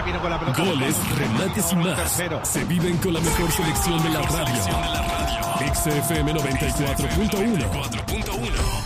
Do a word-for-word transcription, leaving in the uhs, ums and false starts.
Vino con la pelota. Goles, remates y más. Tercero. Se viven con la mejor selección de la radio. X F M noventa y cuatro punto uno.